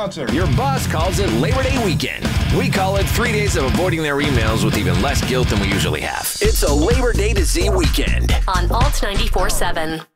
announcer. Your boss calls it Labor Day weekend. We call it 3 days of avoiding their emails with even less guilt than we usually have. It's a Labor Day to Z weekend on Alt 94.7.